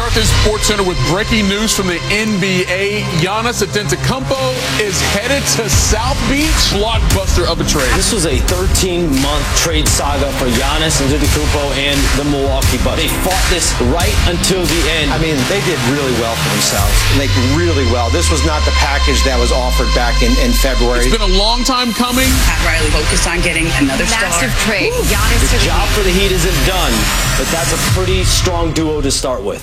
start this Sports Center with breaking news from the NBA. Giannis Antetokounmpo is headed to South Beach. Blockbuster of a trade. This was a 13-month trade saga for Giannis Antetokounmpo and the Milwaukee Bucks. They fought this right until the end. I mean, they did really well for themselves. Like, really well. This was not the package that was offered back in February. It's been a long time coming. Pat Riley focused on getting another massive star. trade. Giannis The job for the Heat isn't done, but that's a pretty strong duo to start with.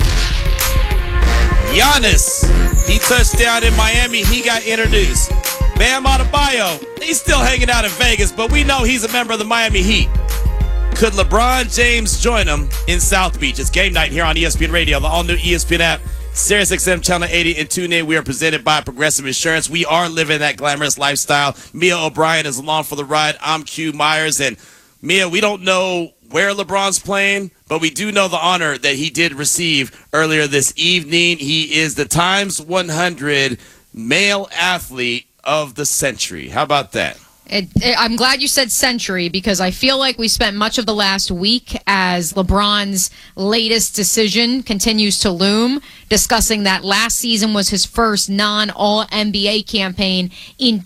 Giannis, he touched down in Miami. He got introduced. Bam Adebayo, he's still hanging out in Vegas, but we know he's a member of the Miami Heat. Could LeBron James join him in South Beach? It's game night here on ESPN Radio, the all-new ESPN app, SiriusXM Channel 80, and tune in. We are presented by Progressive Insurance. We are living that glamorous lifestyle. Mia O'Brien is along for the ride. I'm Q Myers, and Mia, we don't know where LeBron's playing, but we do know the honor that he did receive earlier this evening. He is the Times 100 male athlete of the century. How about that? I'm glad you said century, because I feel like we spent much of the last week, as LeBron's latest decision continues to loom, discussing that last season was his first non-All-NBA campaign in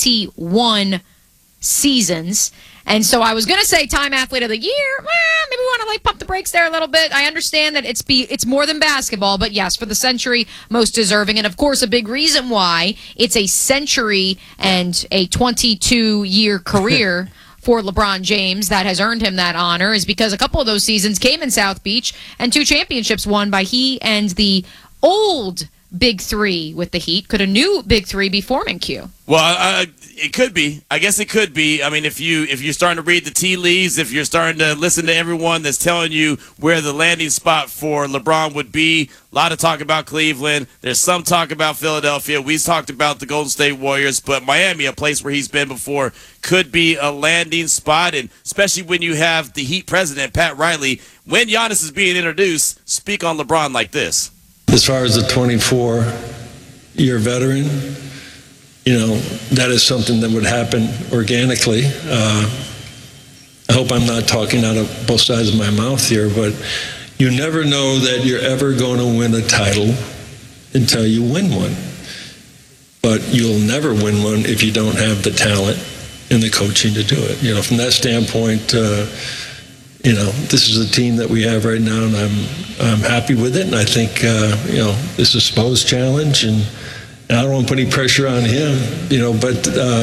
21 seasons. And so I was going to say Time Athlete of the Year. Maybe we want to pump the brakes there a little bit. I understand that it's more than basketball, but yes, for the century, most deserving. And of course, a big reason why it's a century and a 22-year career for LeBron James that has earned him that honor is because a couple of those seasons came in South Beach, and 2 championships won by he and the old Big Three with the Heat. Could a new Big Three be forming, Q? Well, it could be. I guess it could be. I mean, if you're starting to read the tea leaves, if you're starting to listen to everyone that's telling you where the landing spot for LeBron would be, a lot of talk about Cleveland. There's some talk about Philadelphia. We've talked about the Golden State Warriors, but Miami, a place where he's been before, could be a landing spot, and especially when you have the Heat president, Pat Riley, when Giannis is being introduced, speak on LeBron like this. As far as the 24-year veteran, that is something that would happen organically. I hope I'm not talking out of both sides of my mouth here, but you never know that you're ever going to win a title until you win one. But you'll never win one if you don't have the talent and the coaching to do it. From that standpoint, this is a team that we have right now, and I'm happy with it. And I think, this is Spo's challenge, and I don't want to put any pressure on him, but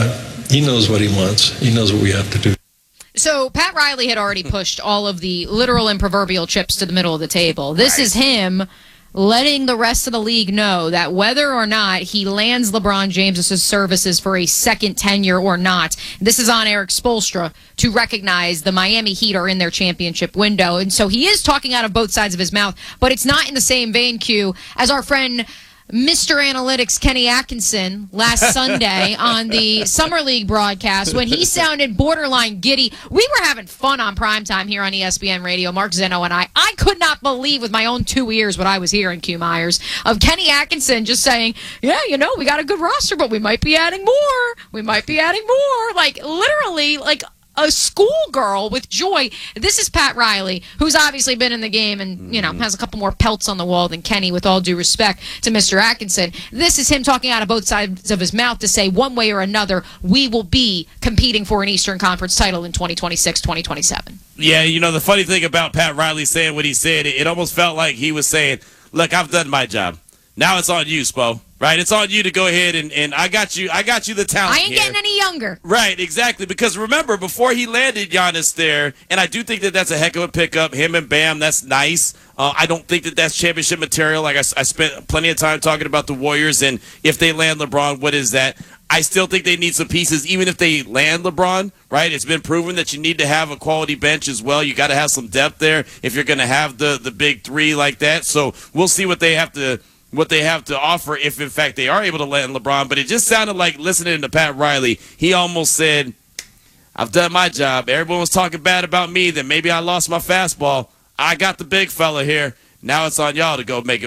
he knows what he wants. He knows what we have to do. So Pat Riley had already pushed all of the literal and proverbial chips to the middle of the table. This is him letting the rest of the league know that whether or not he lands LeBron James' services for a second tenure or not, this is on Eric Spoelstra to recognize the Miami Heat are in their championship window. And so he is talking out of both sides of his mouth, but it's not in the same vein, Q, as our friend Mr. Analytics Kenny Atkinson last Sunday on the Summer League broadcast when he sounded borderline giddy. We were having fun on primetime here on ESPN Radio, Mark Zeno and I. I could not believe with my own 2 ears what I was hearing, Q Myers, of Kenny Atkinson just saying, yeah, we got a good roster, but we might be adding more. We might be adding more. Like, literally, like a schoolgirl with joy. This is Pat Riley, who's obviously been in the game and, has a couple more pelts on the wall than Kenny, with all due respect to Mr. Atkinson. This is him talking out of both sides of his mouth to say one way or another, we will be competing for an Eastern Conference title in 2026, 2027. Yeah, the funny thing about Pat Riley saying what he said, it almost felt like he was saying, look, I've done my job. Now it's on you, Spo. Right, it's on you to go ahead and I got you the talent. I ain't getting any younger. Right, exactly. Because remember, before he landed Giannis there, and I do think that that's a heck of a pickup. Him and Bam, that's nice. I don't think that that's championship material. Like I spent plenty of time talking about the Warriors, and if they land LeBron, what is that? I still think they need some pieces, even if they land LeBron, right? It's been proven that you need to have a quality bench as well. You got to have some depth there if you're going to have the big three like that. So we'll see what they have to offer if, in fact, they are able to land LeBron. But it just sounded like, listening to Pat Riley, he almost said, I've done my job. Everyone was talking bad about me, that maybe I lost my fastball. I got the big fella here. Now it's on y'all to go make it work.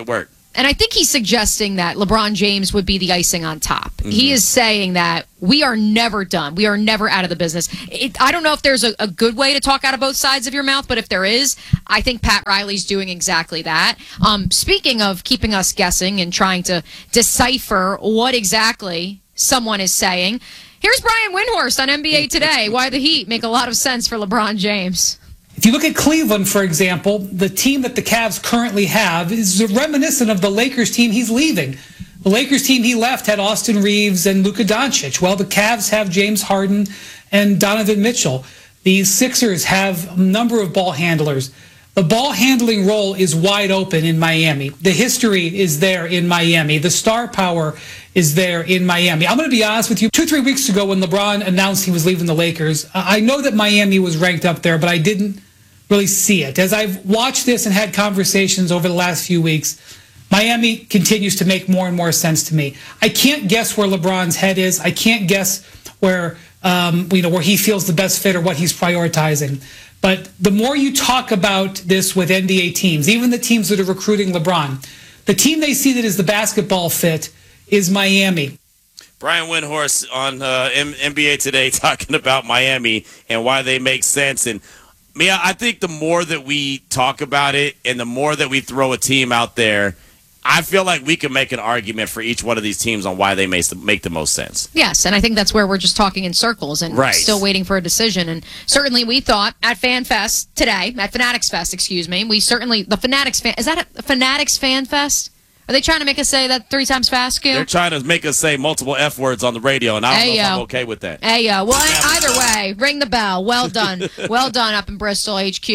And I think he's suggesting that LeBron James would be the icing on top. Mm-hmm. He is saying that we are never done. We are never out of the business. I don't know if there's a good way to talk out of both sides of your mouth, but if there is, I think Pat Riley's doing exactly that. Speaking of keeping us guessing and trying to decipher what exactly someone is saying, here's Brian Windhorst on NBA Today. Why the Heat make a lot of sense for LeBron James. If you look at Cleveland, for example, the team that the Cavs currently have is reminiscent of the Lakers team he's leaving. The Lakers team he left had Austin Reeves and Luka Doncic. Well, the Cavs have James Harden and Donovan Mitchell. The Sixers have a number of ball handlers. The ball handling role is wide open in Miami. The history is there in Miami. The star power is there in Miami. I'm going to be honest with you. 2-3 weeks ago when LeBron announced he was leaving the Lakers, I know that Miami was ranked up there, but I didn't really see it. As I've watched this and had conversations over the last few weeks, Miami continues to make more and more sense to me. I can't guess where LeBron's head is. I can't guess where where he feels the best fit or what he's prioritizing. But the more you talk about this with NBA teams, even the teams that are recruiting LeBron, the team they see that is the basketball fit is Miami. Brian Windhorst on NBA Today talking about Miami and why they make sense. And I think the more that we talk about it and the more that we throw a team out there, I feel like we can make an argument for each one of these teams on why they make the most sense. Yes, and I think that's where we're just talking in circles and still waiting for a decision. And certainly we thought at FanFest today, at Fanatics Fest, the Fanatics Fan, is that a Fanatics Fan Fest? Are they trying to make us say that 3 times fast, Q? They're trying to make us say multiple F words on the radio, and I don't know if I'm okay with that. Well, either way, ring the bell. Well done. Well done up in Bristol, HQ.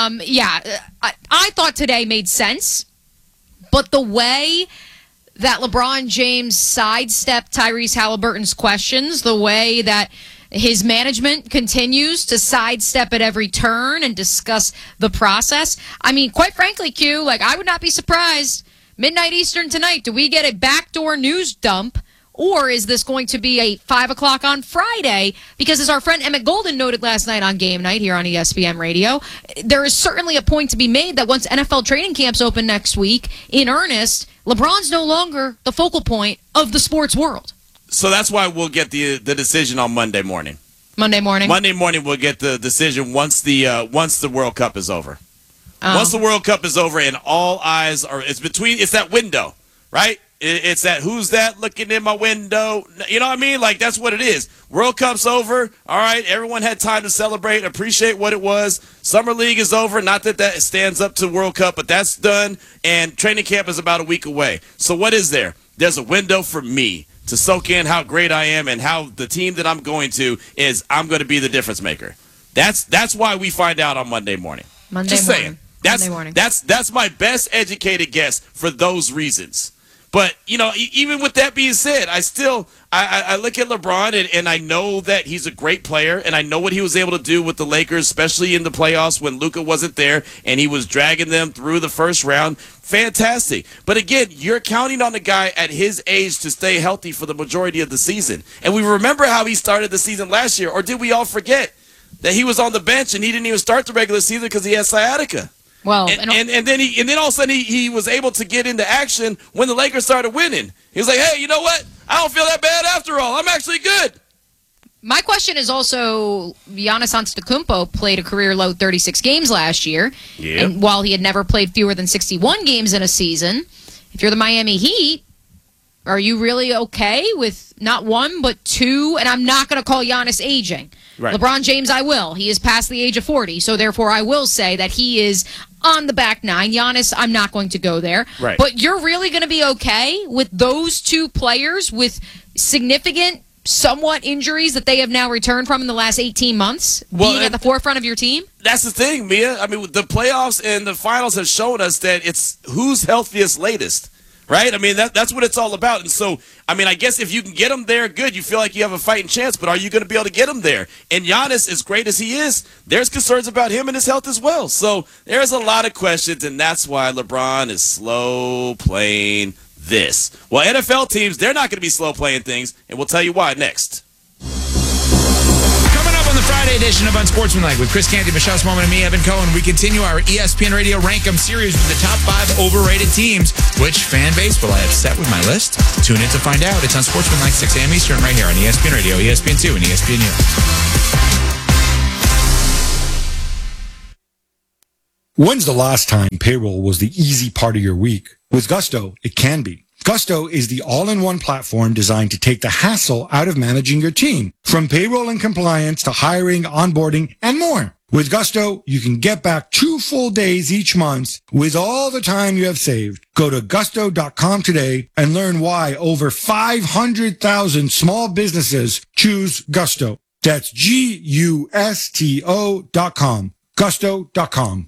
I thought today made sense, but the way that LeBron James sidestepped Tyrese Halliburton's questions, the way that his management continues to sidestep at every turn and discuss the process, I mean, quite frankly, Q, I would not be surprised. Midnight Eastern tonight, do we get a backdoor news dump, or is this going to be a 5 o'clock on Friday? Because as our friend Emmett Golden noted last night on Game Night here on ESPN Radio, there is certainly a point to be made that once NFL training camps open next week, in earnest, LeBron's no longer the focal point of the sports world. So that's why we'll get the decision on Monday morning. Monday morning we'll get the decision once the World Cup is over. Once the World Cup is over and all eyes are, it's that window, right? It's that, who's that looking in my window? You know what I mean? That's what it is. World Cup's over. All right, everyone had time to celebrate, appreciate what it was. Summer League is over. Not that stands up to World Cup, but that's done. And training camp is about a week away. So what is there? There's a window for me to soak in how great I am and how the team that I'm going to is I'm going to be the difference maker. That's why we find out on Monday morning. Just saying. That's my best educated guess for those reasons. But, even with that being said, I look at LeBron and I know that he's a great player and I know what he was able to do with the Lakers, especially in the playoffs when Luka wasn't there and he was dragging them through the first round. Fantastic. But again, you're counting on the guy at his age to stay healthy for the majority of the season. And we remember how he started the season last year, or did we all forget that he was on the bench and he didn't even start the regular season because he had sciatica? Well, and then all of a sudden he was able to get into action when the Lakers started winning. He was like, hey, you know what? I don't feel that bad after all. I'm actually good. My question is also, Giannis Antetokounmpo played a career-low 36 games last year. Yep. And while he had never played fewer than 61 games in a season, if you're the Miami Heat, are you really okay with not one but two? And I'm not going to call Giannis aging. Right. LeBron James, I will. He is past the age of 40, so therefore I will say that he is on the back nine. Giannis, I'm not going to go there. Right. But you're really going to be okay with those two players with significant, somewhat injuries that they have now returned from in the last 18 months being at the forefront of your team? That's the thing, Mia. I mean, the playoffs and the finals have shown us that it's who's healthiest latest. Right? I mean, that's what it's all about. And so, I mean, I guess if you can get him there, good. You feel like you have a fighting chance, but are you going to be able to get him there? And Giannis, as great as he is, there's concerns about him and his health as well. So there's a lot of questions, and that's why LeBron is slow playing this. Well, NFL teams, they're not going to be slow playing things, and we'll tell you why next. On the Friday edition of Unsportsmanlike with Chris Canty, Michelle Smallman, and me, Evan Cohen, we continue our ESPN Radio Rank 'em series with the top 5 overrated teams Which fan base will I upset with my list? Tune in to find out. It's on Sportsmanlike 6 a.m. Eastern right here on ESPN Radio, ESPN2, and ESPN News. When's the last time payroll was the easy part of your week? With Gusto, it can be. Gusto is the all-in-one platform designed to take the hassle out of managing your team, from payroll and compliance to hiring, onboarding, and more. With Gusto, you can get back 2 full days each month with all the time you have saved. Go to gusto.com today and learn why over 500,000 small businesses choose Gusto. That's Gusto.com. Gusto.com.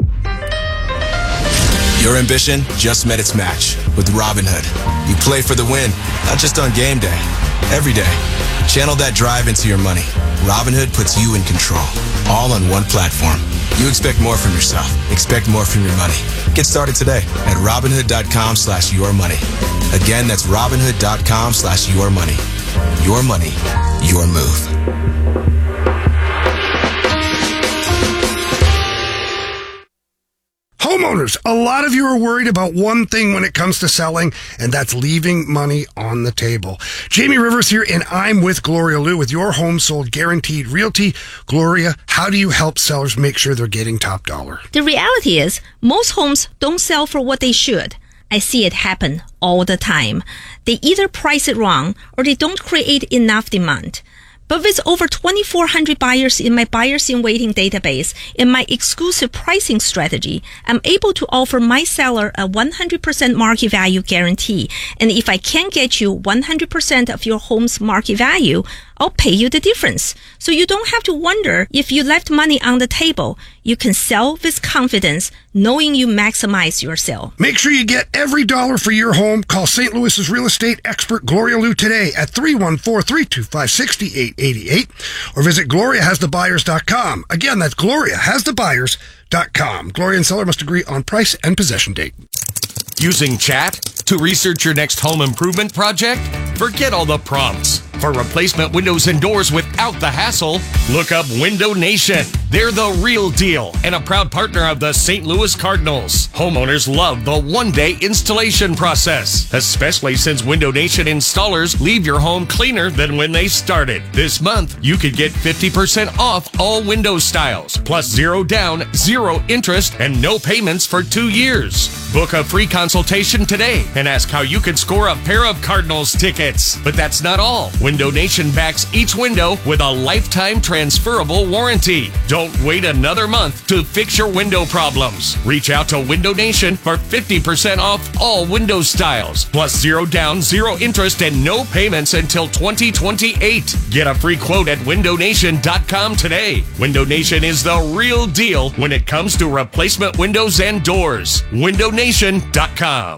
Your ambition just met its match with Robinhood. You play for the win, not just on game day, every day. Channel that drive into your money. Robinhood puts you in control, all on one platform. You expect more from yourself. Expect more from your money. Get started today at Robinhood.com/yourmoney. Again, that's Robinhood.com/yourmoney. Your money, your move. Homeowners, a lot of you are worried about one thing when it comes to selling, and that's leaving money on the table. Jamie Rivers here, and I'm with Gloria Liu with Your Home Sold Guaranteed Realty. Gloria, how do you help sellers make sure they're getting top dollar? The reality is, most homes don't sell for what they should. I see it happen all the time. They either price it wrong or they don't create enough demand. But with over 2,400 buyers in my Buyers in Waiting database and my exclusive pricing strategy, I'm able to offer my seller a 100% market value guarantee. And if I can't get you 100% of your home's market value, I'll pay you the difference. So you don't have to wonder if you left money on the table. You can sell with confidence, knowing you maximize your sale. Make sure you get every dollar for your home. Call St. Louis's real estate expert Gloria Liu today at 314-325-6888 or visit GloriaHasTheBuyers.com. Again, that's GloriaHasTheBuyers.com. Gloria and seller must agree on price and possession date. Using chat to research your next home improvement project? Forget all the prompts. For replacement windows and doors without the hassle, look up Window Nation. They're the real deal and a proud partner of the St. Louis Cardinals. Homeowners love the one-day installation process, especially since Window Nation installers leave your home cleaner than when they started. This month, you could get 50% off all window styles, plus 0 down, 0 interest, and no payments for 2 years. Book a free consultation today and ask how you could score a pair of Cardinals tickets. But that's not all. Window Nation backs each window with a lifetime transferable warranty. Don't wait another month to fix your window problems. Reach out to Window Nation for 50% off all window styles, plus 0 down, 0 interest, and no payments until 2028. Get a free quote at windownation.com today. Window Nation is the real deal when it comes to replacement windows and doors. windownation.com.